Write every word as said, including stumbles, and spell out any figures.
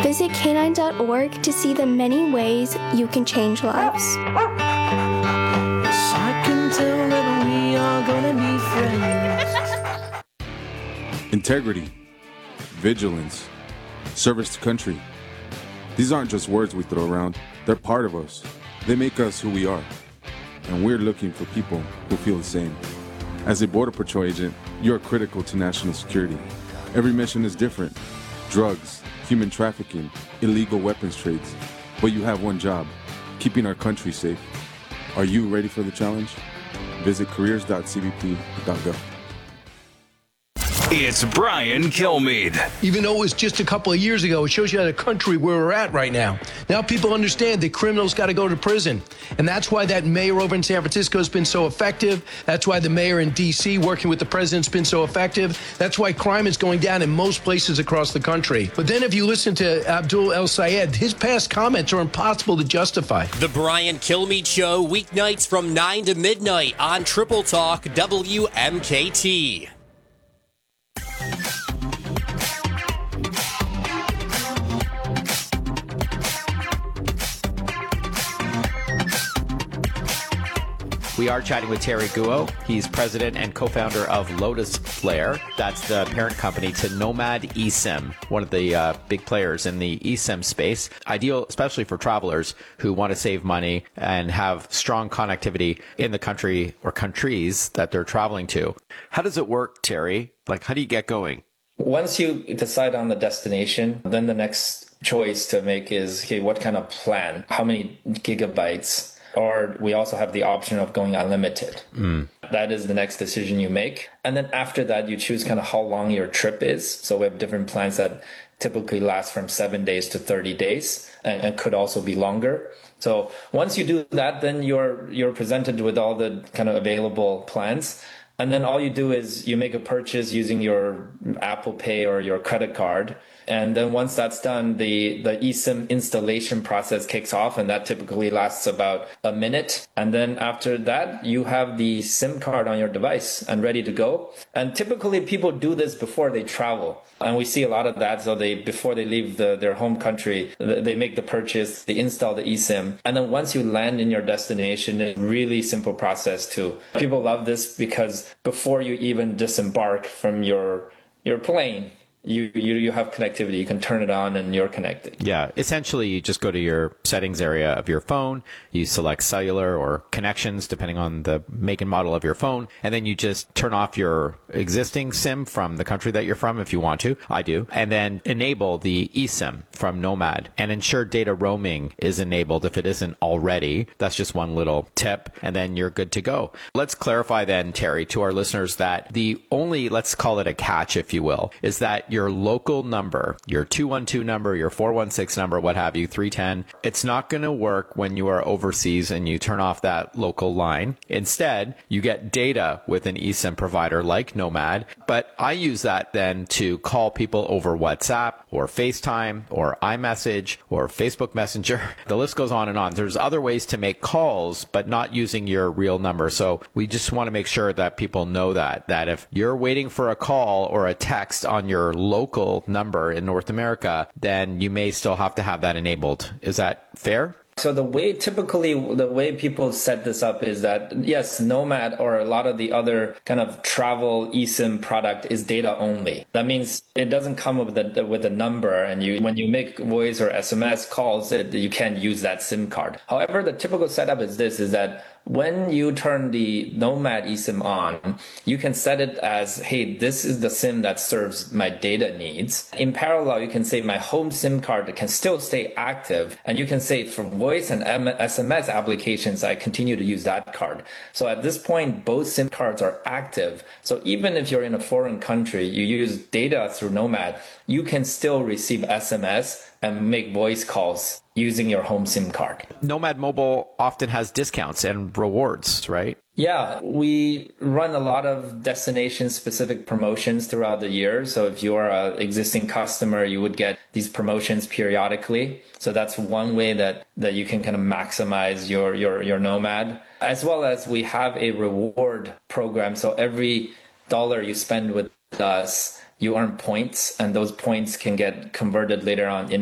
Visit canine dot org to see the many ways you can change lives. I can tell that we are gonna be friends. Integrity, vigilance, service to country. These aren't just words we throw around. They're part of us. They make us who we are. And we're looking for people who feel the same. As a Border Patrol agent, you are critical to national security. Every mission is different. Drugs, human trafficking, illegal weapons trades. But you have one job, keeping our country safe. Are you ready for the challenge? Visit careers dot c b p dot gov. It's Brian Kilmeade. Even though it was just a couple of years ago, it shows you how the country where we're at right now. Now people understand that criminals got to go to prison. And that's why that mayor over in San Francisco has been so effective. That's why the mayor in D C working with the president's been so effective. That's why crime is going down in most places across the country. But then if you listen to Abdul El Sayed, his past comments are impossible to justify. The Brian Kilmeade Show, weeknights from nine to midnight on Triple Talk W M K T. We are chatting with Terry Guo. He's president and co-founder of Lotus Flare. That's the parent company to Nomad eSIM, one of the uh, big players in the eSIM space. Ideal, especially for travelers who want to save money and have strong connectivity in the country or countries that they're traveling to. How does it work, Terry? Like, how do you get going? Once you decide on the destination, then the next choice to make is, okay, what kind of plan? How many gigabytes? Or we also have the option of going unlimited. Mm. That is the next decision you make. And then after that, you choose kind of how long your trip is. So we have different plans that typically last from seven days to thirty days and, and could also be longer. So once you do that, then you're you're presented with all the kind of available plans. And then all you do is you make a purchase using your Apple Pay or your credit card. And then once that's done, the, the eSIM installation process kicks off, and that typically lasts about a minute. And then after that, you have the SIM card on your device and ready to go. And typically people do this before they travel. And we see a lot of that. So they, before they leave the, their home country, they make the purchase, they install the eSIM. And then once you land in your destination, it's a really simple process too. People love this because before you even disembark from your, your plane, You, you you have connectivity. You can turn it on and you're connected. Yeah. Essentially, you just go to your settings area of your phone. You select cellular or connections, depending on the make and model of your phone. And then you just turn off your existing SIM from the country that you're from if you want to. I do. And then enable the eSIM from Nomad and ensure data roaming is enabled if it isn't already. That's just one little tip. And then you're good to go. Let's clarify then, Terry, to our listeners that the only, let's call it a catch, if you will, is that your local number, your two one two number, your four one six number, what have you, three ten, it's not going to work when you are overseas and you turn off that local line. Instead, you get data with an eSIM provider like Nomad, but I use that then to call people over WhatsApp or FaceTime or iMessage or Facebook Messenger. The list goes on and on. There's other ways to make calls, but not using your real number. So we just want to make sure that people know that, that if you're waiting for a call or a text on your local number in North America, then you may still have to have that enabled. Is that fair? So the way typically the way people set this up is that, yes, Nomad or a lot of the other kind of travel eSIM product is data only. That means it doesn't come with a, with a number, and you when you make voice or S M S calls, it, you can't use that SIM card. However, the typical setup is this, is that when you turn the Nomad eSIM on, you can set it as, hey, this is the SIM that serves my data needs. In parallel, you can say my home SIM card can still stay active, and you can say for voice and S M S applications, I continue to use that card. So at this point, both SIM cards are active. So even if you're in a foreign country, you use data through Nomad, you can still receive S M S and make voice calls using your home SIM card. Nomad Mobile often has discounts and rewards, right? Yeah, we run a lot of destination-specific promotions throughout the year. So if you're an existing customer, you would get these promotions periodically. So that's one way that, that you can kind of maximize your, your, your Nomad. As well as we have a reward program. So every dollar you spend with us, you earn points, and those points can get converted later on in